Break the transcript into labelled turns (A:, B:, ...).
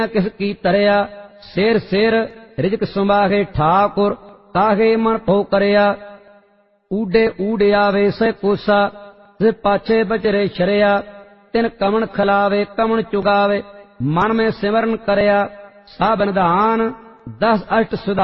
A: किस की तरया शेर शेर रिजक सुंबागे ठाकुर काहे मन भो करया ऊडे ऊड आवे से कोसा जे पाछे बजरे शरया तिन कमन खिलावे कमन चुगावे मन में सिमरन करया साबन दान 10 अष्ट सुधा